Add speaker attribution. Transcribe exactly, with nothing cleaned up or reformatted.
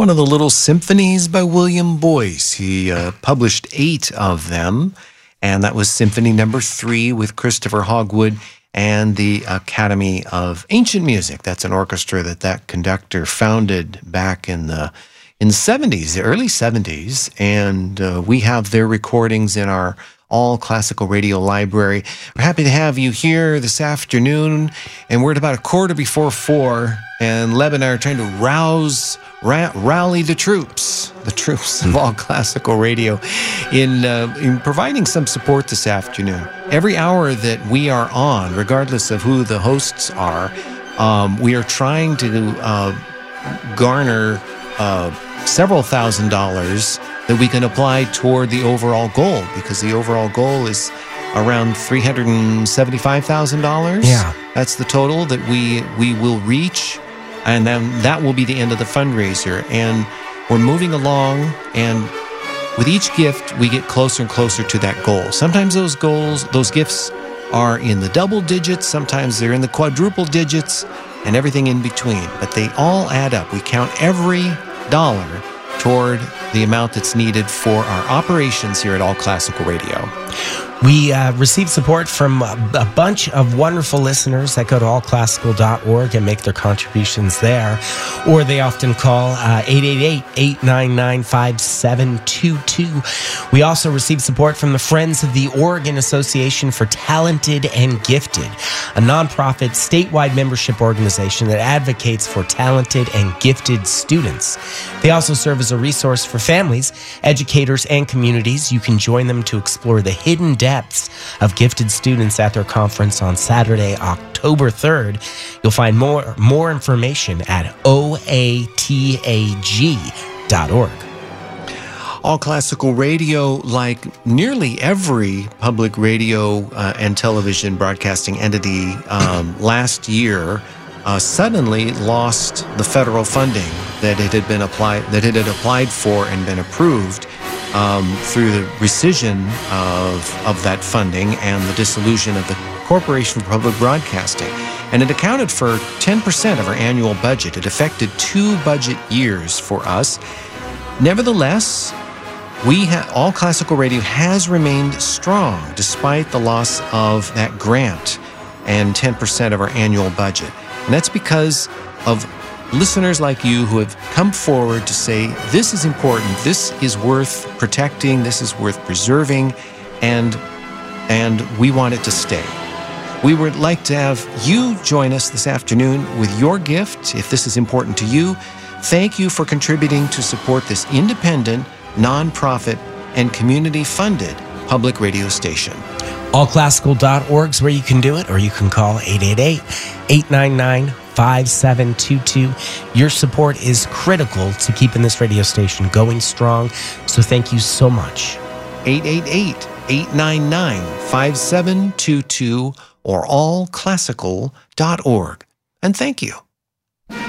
Speaker 1: one of the little symphonies by William Boyce. He uh, published eight of them, and that was Symphony Number Three with Christopher Hogwood and the Academy of Ancient Music. That's an orchestra that that conductor founded back in the in the seventies, the early seventies, and uh, we have their recordings in our All Classical Radio Library. We're happy to have you here this afternoon, and we're at about a quarter before four, and Leb and I are trying to rouse, ra- rally the troops, the troops of All Classical Radio, in, uh, in providing some support this afternoon. Every hour that we are on, regardless of who the hosts are, um, we are trying to uh, garner uh, several thousand dollars that we can apply toward the overall goal, because the overall goal is around three hundred seventy-five thousand dollars.
Speaker 2: Yeah.
Speaker 1: That's the total that we we will reach, and then that will be the end of the fundraiser. And we're moving along, and with each gift, we get closer and closer to that goal. Sometimes those goals, those gifts are in the double digits, sometimes they're in the quadruple digits, and everything in between. But they all add up. We count every dollar toward the amount that's needed for our operations here at All Classical Radio.
Speaker 2: We uh, receive support from a, a bunch of wonderful listeners that go to all classical dot org and make their contributions there, or they often call uh, eight eight eight, eight nine nine, five seven two two. We also receive support from the Friends of the Oregon Association for Talented and Gifted, a nonprofit statewide membership organization that advocates for talented and gifted students. They also serve as a resource for families, educators, and communities. You can join them to explore the hidden depths of gifted students at their conference on Saturday, October third. You'll find more more information at O A T A G dot org.
Speaker 1: All Classical Radio, like nearly every public radio uh, and television broadcasting entity um, last year, uh, suddenly lost the federal funding that it had been applied that it had applied for and been approved. Um, through the rescission of, of that funding and the dissolution of the Corporation for Public Broadcasting. And it accounted for ten percent of our annual budget. It affected two budget years for us. Nevertheless, we ha- All Classical Radio has remained strong despite the loss of that grant and ten percent of our annual budget. And that's because of listeners like you who have come forward to say, this is important, this is worth protecting, this is worth preserving, and and we want it to stay. We would like to have you join us this afternoon with your gift, if this is important to you. Thank you for contributing to support this independent, nonprofit, and community-funded public radio station.
Speaker 2: all classical dot org is where you can do it, or you can call eight eight eight, eight nine nine, five seven two two. Your support is critical to keeping this radio station going strong, so thank you so much.
Speaker 1: eight eight eight, eight nine nine, five seven two two or all classical dot org. And thank you.